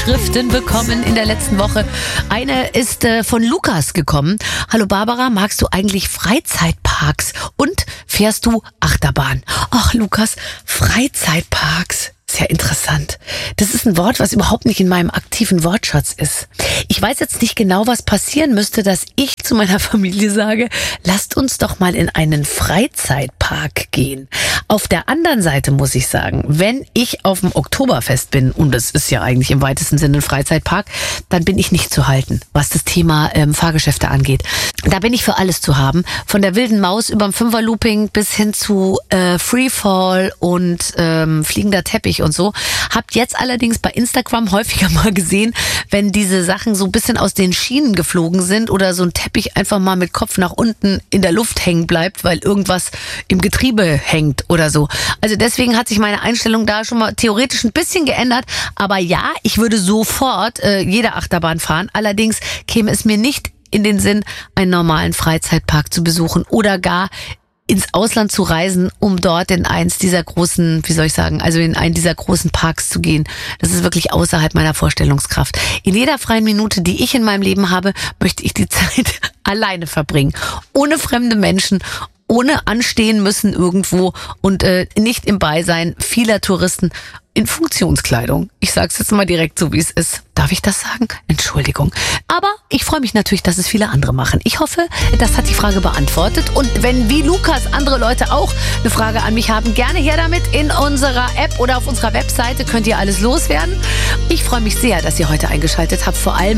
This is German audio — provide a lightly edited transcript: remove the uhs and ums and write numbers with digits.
Zuschriften bekommen in der letzten Woche. Eine ist von Lukas gekommen. Hallo Barbara, magst du eigentlich Freizeitparks und fährst du Achterbahn? Ach Lukas, Freizeitparks. Ist ja interessant. Das ist ein Wort, was überhaupt nicht in meinem aktiven Wortschatz ist. Ich weiß jetzt nicht genau, was passieren müsste, dass ich zu meiner Familie sage, lasst uns doch mal in einen Freizeitpark gehen. Auf der anderen Seite muss ich sagen, wenn ich auf dem Oktoberfest bin, und das ist ja eigentlich im weitesten Sinne ein Freizeitpark, dann bin ich nicht zu halten, was das Thema Fahrgeschäfte angeht. Da bin ich für alles zu haben. Von der wilden Maus überm Fünferlooping bis hin zu Freefall und fliegender Teppich und so. Habt jetzt allerdings bei Instagram häufiger mal gesehen, wenn diese Sachen so ein bisschen aus den Schienen geflogen sind oder so ein Teppich einfach mal mit Kopf nach unten in der Luft hängen bleibt, weil irgendwas im Getriebe hängt oder so. Also deswegen hat sich meine Einstellung da schon mal theoretisch ein bisschen geändert. Aber ja, ich würde sofort jede Achterbahn fahren. Allerdings käme es mir nicht in den Sinn, einen normalen Freizeitpark zu besuchen oder gar ins Ausland zu reisen, um dort in eins dieser großen, in einen dieser großen Parks zu gehen. Das ist wirklich außerhalb meiner Vorstellungskraft. In jeder freien Minute, die ich in meinem Leben habe, möchte ich die Zeit alleine verbringen. Ohne fremde Menschen, ohne anstehen müssen irgendwo und nicht im Beisein vieler Touristen in Funktionskleidung. Ich sag's jetzt mal direkt so, wie es ist. Darf ich das sagen? Entschuldigung. Aber ich freue mich natürlich, dass es viele andere machen. Ich hoffe, das hat die Frage beantwortet. Und wenn wie Lukas andere Leute auch eine Frage an mich haben, gerne her damit. In unserer App oder auf unserer Webseite könnt ihr alles loswerden. Ich freue mich sehr, dass ihr heute eingeschaltet habt. Vor allem